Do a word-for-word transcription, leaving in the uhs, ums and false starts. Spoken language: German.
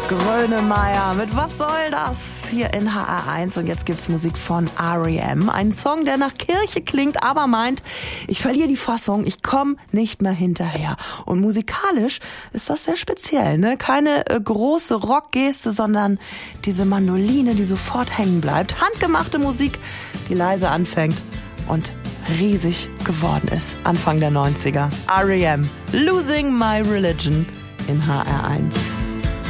Grönemeyer mit Was soll das? Hier in H R eins. Und jetzt gibt's Musik von R E M. Ein Song, der nach Kirche klingt, aber meint, ich verliere die Fassung, ich komme nicht mehr hinterher. Und musikalisch ist das sehr speziell, ne? Keine äh, große Rockgeste, sondern diese Mandoline, die sofort hängen bleibt. Handgemachte Musik, die leise anfängt und riesig geworden ist. Anfang der neunziger. R E M. Losing My Religion in H R eins.